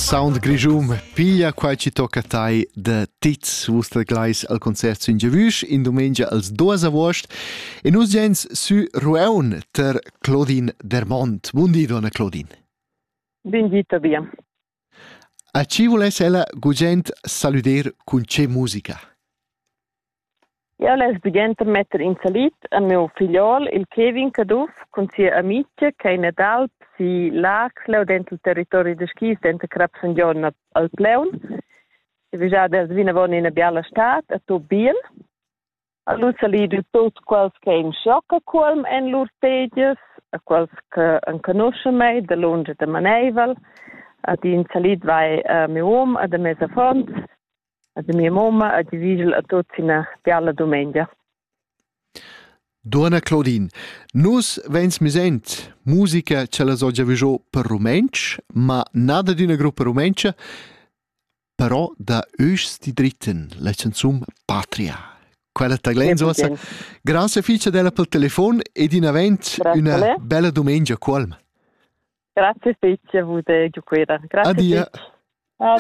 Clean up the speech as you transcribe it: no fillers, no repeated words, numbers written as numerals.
Sound Grigium, piglia quai ci tocca tai de Tits, vostra glais al concert in Giavusch, in domenica als 2 agost, e nus gens su Rueun ter Claudine Dermont. Buondì, donna Claudine. Bendito via. A ci voles ella gugent saluder cun ce musica? Io les begento a metter in salit a mio figliol, il Kevin Caduf, con sia amica, che in Adalp si laxleu dentro il territorio de skis, dentro Crap San Gion al Pleun. E vi già des vina von in a biala stat, a to bien. A lui salidu tot quals che in sciocca colm en lur pages, a quals che en conosce mei, de lunge de Maneivel, ad in salit vai a mio om, ad a mesa font, ad mia mamma, ad i vigil a tutti in a biala domenica. Donna Claudine, nus vens misent musica ce la so già viso per rumensch, ma nada d'una gruppa rumencha, però da östi dritten, la canzum Patria. Quella taglen sosa. Grazie ficia della pel telefon ed in avent una bella domenica colm. Grazie ficia, vude giuquera. Grazie. Adia. Ficia.